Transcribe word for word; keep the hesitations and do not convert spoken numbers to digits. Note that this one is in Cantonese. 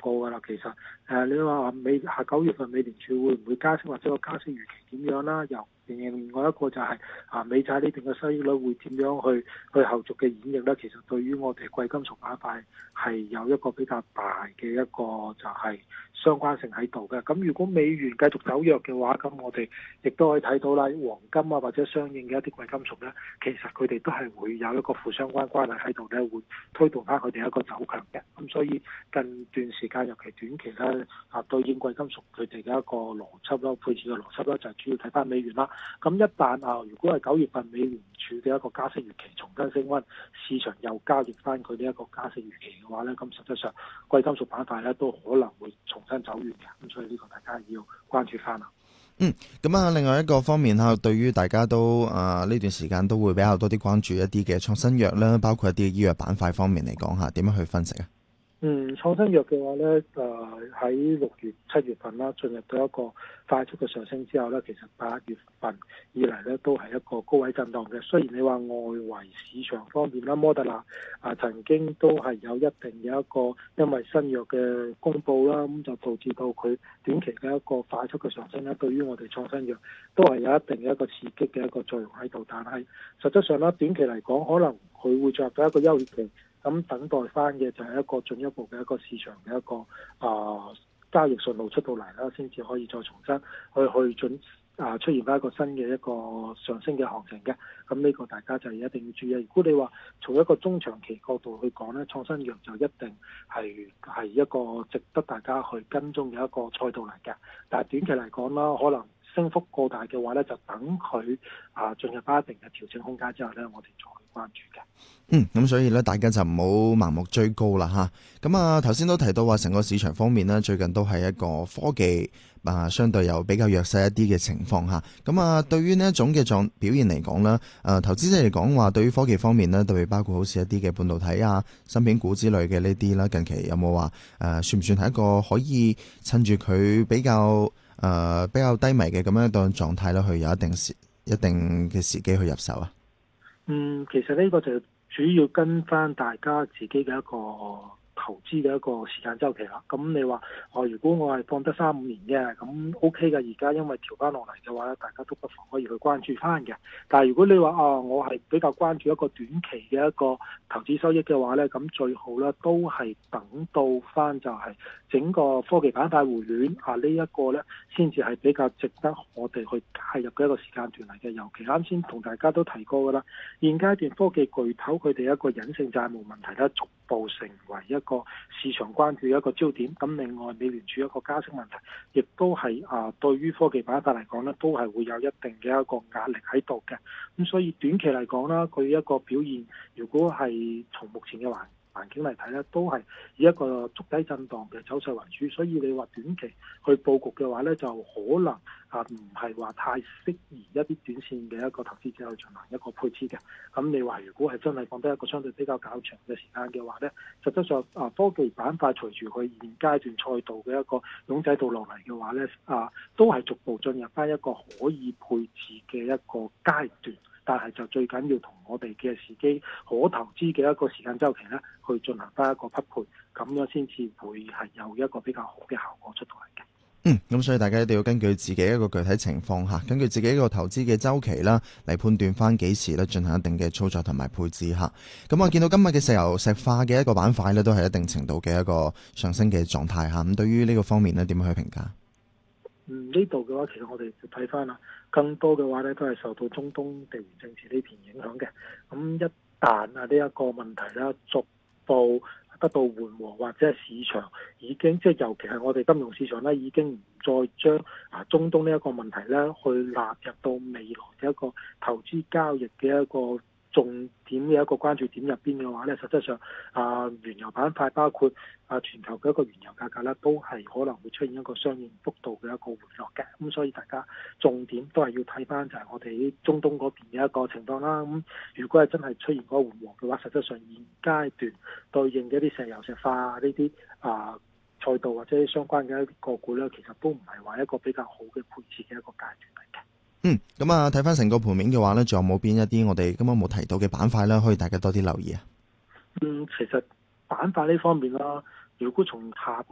過噶啦。其實誒、呃，你話美下九月份美聯儲會唔會加息，或者個加息預期點樣啦？又另外一個就係、是、啊，美債呢邊嘅收益率會點樣去去後續嘅演繹咧？其實對於我哋貴金屬板塊係有一個比較大嘅一個就係相關性喺度嘅。咁如果美元繼續走弱嘅話，咁我哋亦都可以睇到啦，黃金啊或者相應嘅一啲貴金屬咧，其實佢哋都係會有一個負相關關係喺度咧，會推動翻佢哋一個走強嘅。咁所以近段時間尤其短期咧，啊對應貴金屬佢哋嘅一個邏輯啦，配置嘅邏輯啦，就係主要睇翻美元啦。咁一旦啊，如果係九月份美聯儲嘅一個加息預期重新升溫，市場又交易翻佢呢一個加息預期嘅話咧，咁實際上貴金屬板塊咧都可能會重新走遠嘅。咁所以呢個大家要關注翻啦。 嗯，咁啊，另外一個方面嚇，對於大家都啊呢段時間都會比較多啲關注一啲嘅創新藥啦，包括一啲醫藥板塊方面嚟講嚇，點樣去分析啊？ 嗯，創新藥嘅話咧，誒喺六月、七月份啦，進入到一個快速嘅上升之後咧，其實八月份以嚟咧都係一個高位震盪嘅。雖然你話外圍市場方面啦，摩德納啊曾經都係有一定嘅一個因為新藥嘅公佈啦，咁就導致到佢短期嘅一個快速嘅上升咧，對於我哋創新藥都係有一定嘅一個刺激嘅一個作用喺度。但係實質上咧，短期嚟講，可能佢會進入到一個休憩期。咁等待翻嘅就係一個進一步嘅一個市場嘅一個啊、呃、交易信號出到嚟啦，先至可以再重新去去準啊、呃、出現翻一個新嘅一個上升嘅行情嘅。咁呢個大家就一定要注意。如果你話從一個中長期角度去講咧，創新藥就一定係係一個值得大家去跟蹤嘅一個賽道嚟嘅。但係短期嚟講啦，可能升幅過大嘅話咧，就等佢啊進入翻一定嘅調整空間之後咧，我哋再去關注嘅。 嗯，咁所以咧，大家就唔好盲目追高啦吓。咁啊，頭先都提到話，成個市場方面呢，最近都係一個科技啊，相對有比較弱勢一啲嘅情況吓。咁啊，對於呢一種嘅狀表現嚟講咧，誒，投資者嚟講話，對於科技方面呢，特別包括好似一啲嘅半導體啊、芯片股之類嘅呢啲啦，近期有冇話誒，算唔算係一個可以趁住佢比較誒、呃、比較低迷嘅咁樣一個狀態咧，去有一定時一定嘅時機去入手啊？ 嗯，其實呢個就主要跟翻大家自己嘅一個投資嘅一個時間週期啦。咁你話哦，如果我係放得三五年嘅，咁 O K 嘅。而家因為調翻落嚟嘅話咧，大家都不妨可以去關注翻嘅。但係如果你話啊、哦，我係比較關注一個短期嘅一個投資收益嘅話咧，咁最好咧都係等到翻就係整個科技板塊回暖啊，這個、呢一個咧先至係比較值得我哋去介入嘅一個時間段嚟嘅。尤其啱先同大家都提過噶啦，現階段科技巨頭佢哋一個隱性債務問題咧，逐步成為一個市場關注嘅一個焦點。咁另外美聯儲一個加息問題，亦都係啊對於科技板塊嚟講咧，都係會有一定嘅一個壓力喺度嘅。咁所以短期嚟講啦，佢一個表現，如果係從目前嘅環環境嚟睇咧，都係以一個築底震盪嘅走勢為主。所以你話短期去佈局嘅話咧，就可能啊唔係話太適宜一啲短線嘅一個投資者去進行一個配置嘅。咁你話如果係真係放低一個相對比較較長嘅時間嘅話咧，實質上啊科技板塊隨住佢現階段賽道嘅一個擁擠到落嚟嘅話咧，啊都係逐步進入翻一個可以配置嘅一個階段。但係就最緊要同我哋嘅時機可投資嘅一個時間週期咧，去進行翻一個匹配，咁樣先至會係有一個比較好嘅效果出到嚟嘅。 嗯，咁所以大家一定要根據自己一個具體情況吓，根據自己一個投資嘅週期啦，嚟判斷翻幾時咧進行一定嘅操作同埋配置吓。咁我見到今日嘅石油石化嘅一個板塊咧，都係一定程度嘅一個上升嘅狀態吓。咁對於呢個方面咧，點樣去評價？ 嗯，呢度嘅話，其實我哋就睇翻啦，更多嘅話咧，都係受到中東地緣政治呢邊影響嘅。咁一旦啊呢一個問題啦，逐步得到緩和，或者係市場已經即係尤其係我哋金融市場咧，已經唔再將啊中東呢一個問題咧，去納入到未來嘅一個投資交易嘅一個重點嘅一個關注點入邊嘅話咧，實際上啊原油板塊包括啊全球嘅一個原油價格咧，都係可能會出現一個相應幅度嘅一個回落嘅。咁所以大家重點都係要睇翻就係我哋中東嗰邊嘅一個情況啦。咁如果係真係出現嗰個緩和嘅話，實際上現階段對應嘅一啲石油石化呢啲啊賽道或者相關嘅一啲個股咧，其實都唔係話一個比較好嘅配置嘅一個階段嚟嘅。 嗯，咁啊，睇翻成個盤面嘅話咧，仲有冇邊一啲我哋今日冇提到嘅板塊咧，可以大家多啲留意啊？ 嗯，其實板塊呢方面啦，如果從下